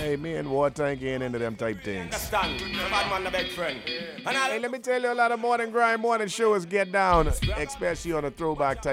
Hey, me and water ain't getting into them type things. Understand? The bad man, the big friend. Hey, let me tell you, a lot of morning grind, morning shows get down, especially on a throwback type.